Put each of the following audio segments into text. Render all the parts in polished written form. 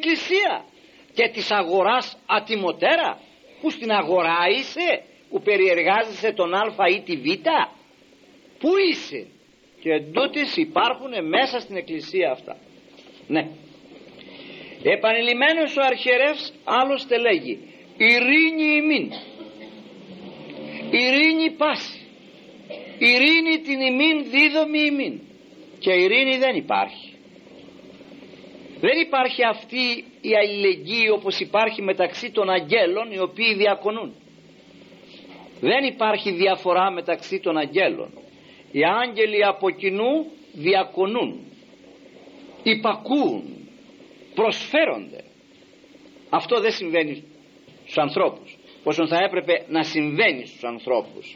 εκκλησία και της αγοράς ατιμωτέρα, που στην αγορά είσαι, που περιεργάζεσαι τον α ή τη β, πού είσαι? Και εντούτοις υπάρχουν μέσα στην εκκλησία αυτά. Ναι, επανειλημμένος ο αρχιερεύς άλλωστε λέγει ειρήνη ημίν, ειρήνη πάση, ειρήνη την ημίν δίδομη ημίν. Και ειρήνη δεν υπάρχει. Δεν υπάρχει αυτή η αλληλεγγύη όπως υπάρχει μεταξύ των αγγέλων οι οποίοι διακονούν. Δεν υπάρχει διαφορά μεταξύ των αγγέλων. Οι άγγελοι από κοινού διακονούν, υπακούουν, προσφέρονται. Αυτό δεν συμβαίνει στους ανθρώπους όσο θα έπρεπε να συμβαίνει στους ανθρώπους.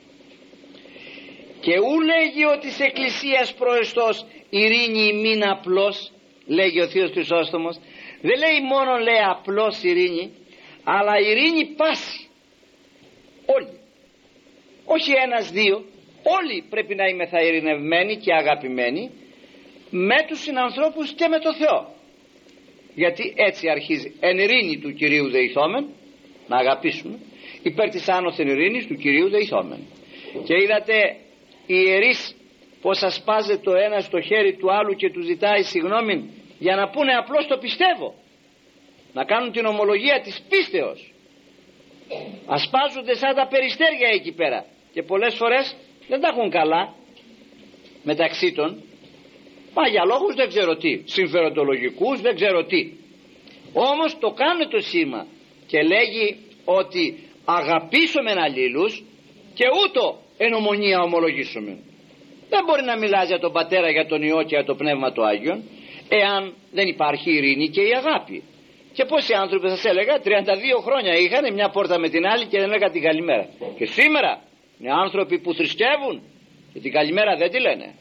Και ου λέγει ότι της εκκλησίας προεστός ειρήνη ημίν απλώς, λέγει ο Θείος Χρυσόστομος. Δεν λέει μόνο, λέει, απλώς ειρήνη, αλλά ειρήνη πάση. Όλοι, όχι ένας δύο, όλοι πρέπει να είμαστε ειρηνευμένοι και αγαπημένοι με τους συνανθρώπους και με το Θεό. Γιατί έτσι αρχίζει εν ειρήνη του Κυρίου δεηθόμεν, να αγαπήσουμε, υπέρ της άνωθεν ειρήνης του Κυρίου δεηθόμεν. Και είδατε οι ιερείς πως ασπάζεται το ένα στο χέρι του άλλου και του ζητάει συγγνώμη για να πούνε απλώς το πιστεύω, να κάνουν την ομολογία της πίστεως. Ασπάζονται σαν τα περιστέρια εκεί πέρα και πολλές φορές δεν τα έχουν καλά μεταξύ των, μα για λόγους δεν ξέρω τι, συμφεροντολογικούς δεν ξέρω τι, όμως το κάνουν το σήμα και λέγει ότι αγαπήσομεν αλλήλους και ούτω εν ομονία ομολογήσουμε. Δεν μπορεί να μιλάς για τον Πατέρα, για τον Υιό και για το Πνεύμα του Άγιον εάν δεν υπάρχει η ειρήνη και η αγάπη. Και πόσοι άνθρωποι, σας έλεγα, 32 χρόνια είχαν μια πόρτα με την άλλη και δεν έλεγα την καλημέρα. Και σήμερα είναι άνθρωποι που θρησκεύουν και την καλημέρα δεν τη λένε.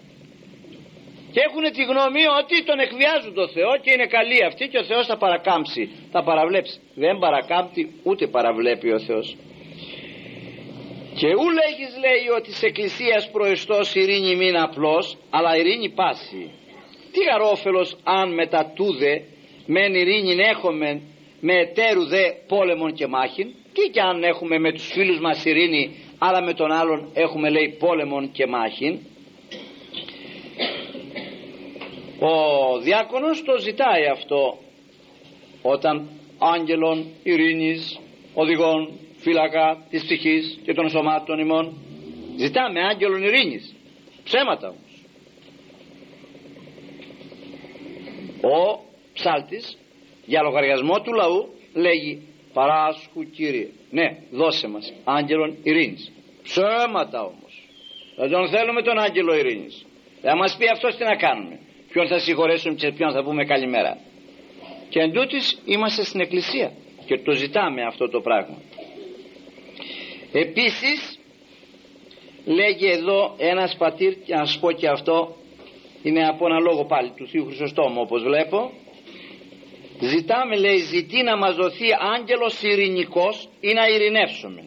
Και έχουν τη γνώμη ότι τον εκβιάζουν τον Θεό και είναι καλοί αυτοί και ο Θεός θα παρακάμψει, θα παραβλέψει. Δεν παρακάμπτει ούτε παραβλέπει ο Θεός. Και ου λέγεις, λέει, ότι της εκκλησίας προεστός ειρήνη μην απλώς, αλλά ειρήνη πάση. Τι γαρόφελος αν μετά τούδε μεν ειρήνην έχομεν με εταίρου δε πόλεμον και μάχην? Τι κι αν έχουμε με τους φίλους μας ειρήνη, αλλά με τον άλλον έχουμε, λέει, πόλεμον και μάχην? Ο διάκονος το ζητάει αυτό όταν άγγελον ειρήνης, οδηγών, φύλακα της ψυχής και των σωμάτων ημών. Ζητάμε άγγελον ειρήνης, ψέματα όμως. Ο ψάλτης για λογαριασμό του λαού λέγει παράσχου Κύριε, ναι, δώσε μας άγγελον ειρήνης. Ψέματα όμως. Δεν τον θέλουμε τον άγγελο ειρήνης. Θα μας πει αυτός τι να κάνουμε, ποιον θα συγχωρέσουμε και ποιον θα πούμε καλημέρα. Και εντούτοις είμαστε στην εκκλησία και το ζητάμε αυτό το πράγμα. Επίσης λέγει εδώ ένας πατήρ, και να σας πω και αυτό είναι από ένα λόγο πάλι του Θείου Χρυσοστόμου, όπως βλέπω. Ζητάμε, λέει, ζητεί να μας δοθεί άγγελος ειρηνικός ή να ειρηνεύσουμε.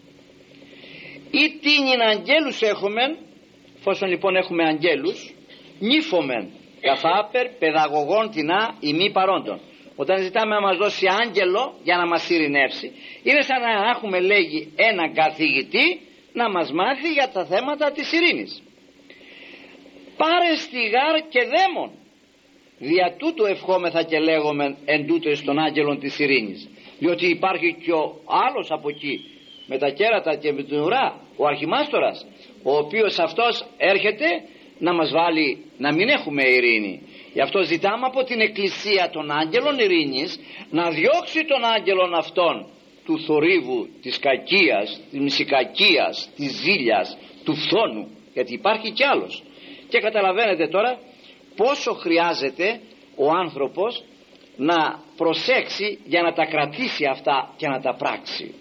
Ή τίνην αγγέλους έχομεν, εφόσον λοιπόν έχουμε αγγέλους, νύφομεν καθάπερ παιδαγωγών τεινά ημί παρόντων. Όταν ζητάμε να μας δώσει άγγελο για να μας ειρηνεύσει, είναι σαν να έχουμε, λέγει, έναν καθηγητή να μας μάθει για τα θέματα της ειρήνης. Πάρε στιγάρ και δαίμον, δια τούτου ευχόμεθα και λέγομεν εν τούτο στον άγγελον της ειρήνης. Διότι υπάρχει και ο άλλος από εκεί με τα κέρατα και με την ουρά, ο αρχιμάστορας, ο οποίος αυτός έρχεται να μας βάλει να μην έχουμε ειρήνη. Γι' αυτό ζητάμε από την εκκλησία των άγγελων ειρήνης να διώξει τον άγγελον αυτόν του θορύβου, της κακίας, της μυσικακίας, της ζήλιας, του φθόνου, γιατί υπάρχει κι άλλος. Και καταλαβαίνετε τώρα πόσο χρειάζεται ο άνθρωπος να προσέξει για να τα κρατήσει αυτά και να τα πράξει.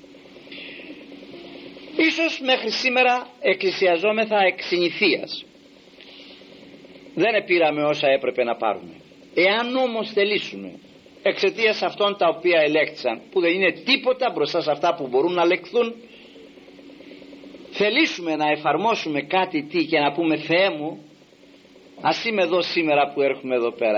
Ίσως μέχρι σήμερα εκκλησιαζόμεθα εξ συνηθείας. Δεν επήραμε όσα έπρεπε να πάρουμε. Εάν όμως θελήσουμε εξαιτίας αυτών τα οποία ελέγχθησαν, που δεν είναι τίποτα μπροστά σε αυτά που μπορούν να λεχθούν, θελήσουμε να εφαρμόσουμε κάτι τι και να πούμε Θεέ μου, ας είμαι εδώ σήμερα που έρχομαι εδώ πέρα.